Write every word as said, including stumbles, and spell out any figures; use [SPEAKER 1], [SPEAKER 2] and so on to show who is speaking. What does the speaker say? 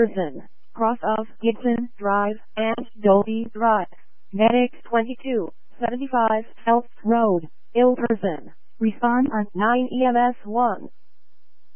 [SPEAKER 1] person, cross of Gibson Drive and Dolby Drive, Medic twenty-two seventy-five Health Road, ill person. Respond on nine E M S one.